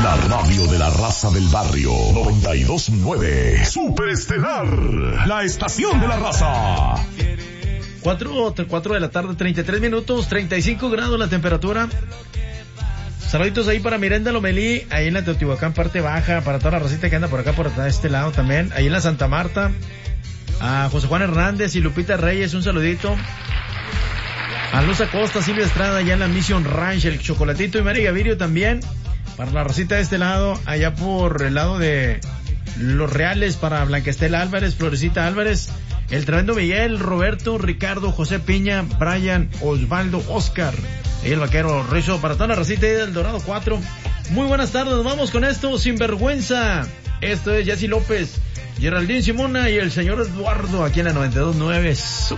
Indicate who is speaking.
Speaker 1: La radio de la raza del barrio. 92.9. Superestelar. La estación de la raza.
Speaker 2: 4 de la tarde, 33 minutos, 35 grados la temperatura. Saluditos ahí para Miranda Lomelí, ahí en la Teotihuacán, parte baja, para toda la racita que anda por acá, por este lado también. Ahí en la Santa Marta, a José Juan Hernández y Lupita Reyes, un saludito. A Luz Acosta, Silvia Estrada, allá en la Mission Ranch, el Chocolatito y Mari Gavirio también. Para la racita de este lado, allá por el lado de Los Reales, para Blanca Estela Álvarez, Florecita Álvarez, el Tremendo Miguel, Roberto, Ricardo, José Piña, Brian, Osvaldo, Oscar, y el Vaquero Rizo, para toda la racita del Dorado 4. Muy buenas tardes, nos vamos con esto, Sinvergüenza. Esto es Jessy López, Geraldine Simona y el señor Eduardo, aquí en la 92.9.